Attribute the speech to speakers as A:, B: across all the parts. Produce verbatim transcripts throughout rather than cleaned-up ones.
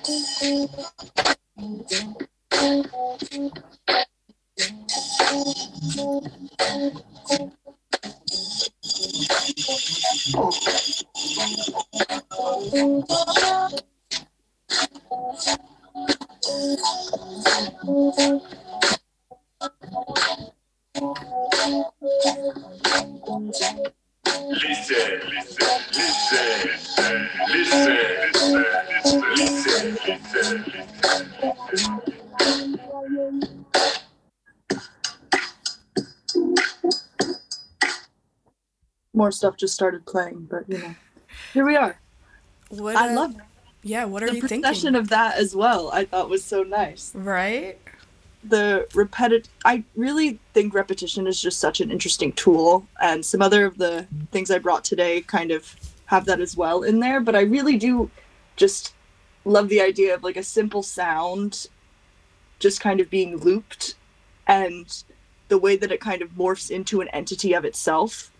A: More stuff just started playing, but you know, here we are.
B: What
A: I
B: uh
A: love
B: yeah, what are
A: the
B: you thinking?
A: procession of that as well. I thought was so nice.
B: Right?
A: The repetitive. I really think repetition is just such an interesting tool, and some other of the things I brought today kind of have that as well in there. But I really do just love the idea of like a simple sound just kind of being looped, and the way that it kind of morphs into an entity of itself.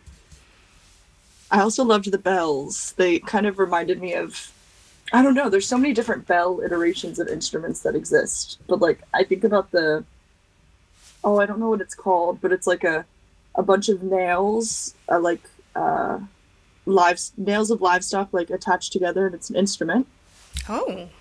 A: I also loved the bells. They kind of reminded me of, I don't know, there's so many different bell iterations of instruments that exist. But like I think about the, oh, I don't know what it's called, but it's like a a bunch of nails, uh, like uh live nails of livestock like attached together, and it's an instrument.
B: Oh,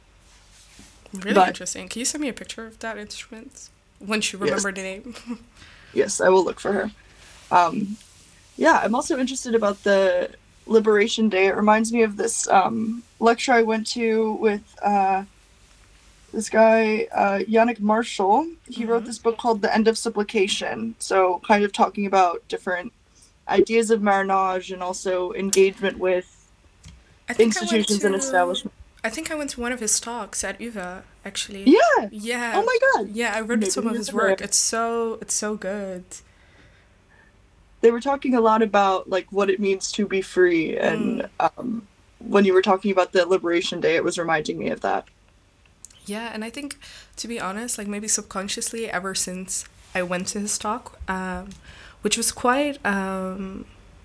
B: really
A: But
B: interesting. Can you send me a picture of that instrument once you
A: yes,
B: remember the name?
A: yes, I will look for her. Um yeah, I'm also interested about the Liberation Day. It reminds me of this um lecture I went to with uh this guy, uh, Yannick Marshall. He wrote
B: Mhm.
A: this book called The End of Supplication. So, kind of talking about different ideas of marriage and also engagement with
B: I think I went
A: institutions and
B: to
A: establishments.
B: I think I went to one of his talks at U V A actually.
A: Yeah. Oh
B: Yeah.
A: my God.
B: Yeah, I read
A: Maybe
B: some
A: he
B: of
A: was
B: his
A: there.
B: work. It's so it's so good.
A: They were talking a lot about like what it means to be free, and
B: Mm.
A: um, when you were talking about the Liberation Day, it was reminding me of that.
B: Yeah, and I think to be honest, like maybe subconsciously ever since I went to his talk, um, which was quite um,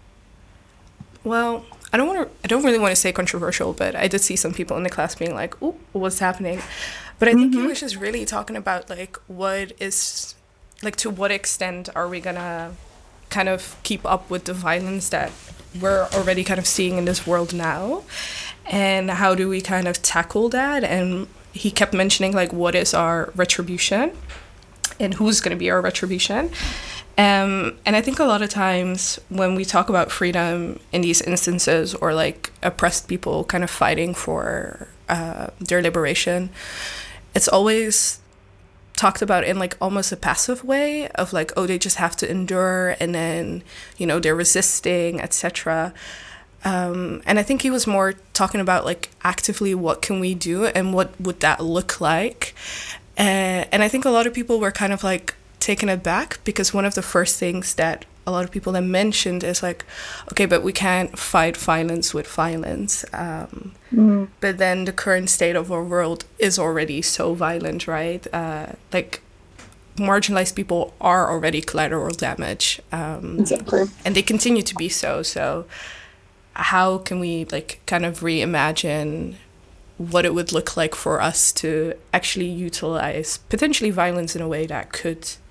B: well, I don't want to. I don't really want to say controversial, but I did see some people in the class being like, "Ooh, what's happening?" But I think he
A: Mm-hmm.
B: was just really talking about like what is, like to what extent are we gonna kind of keep up with the violence that we're already kind of seeing in this world now, and how do we kind of tackle that? And he kept mentioning like what is our retribution and who's going to be our retribution. Um, and I think a lot of times when we talk about freedom in these instances, or like oppressed people kind of fighting for uh, their liberation, it's always talked about in like almost a passive way of like, oh, they just have to endure, and then you know they're resisting, et cetera. Um, and I think he was more talking about like actively what can we do and what would that look like. Uh, and I think a lot of people were kind of like taken aback because one of the first things that a lot of people then mentioned is like, okay, but we can't fight violence with violence. Um,
A: Mm,
B: but then the current state of our world is already so violent, right? Uh, like marginalized people are already collateral damage, um,
A: exactly.
B: and they continue to be so. So how can we like kind of reimagine what it would look like for us to actually utilize potentially violence in a way that could